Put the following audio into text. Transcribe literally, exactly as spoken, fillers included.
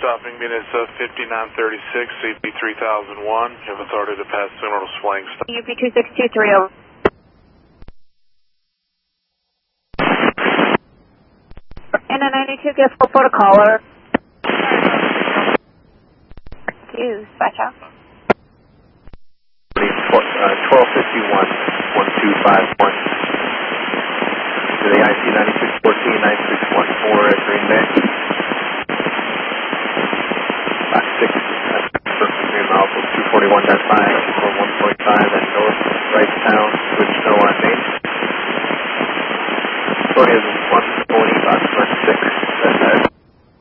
stopping me is uh, fifty-nine thirty-six, C P three thousand one. You have authority to pass similar to swing stop. U P two six two three zero. And a ninety-two, get full photo caller. Two, dispatch out. twelve fifty-one, one two five one. To the I C ninety-six fourteen, nine six one four at Green Bay. Box six, Green Alpha two forty-one point five, one point five at North Wright Town, switch no one.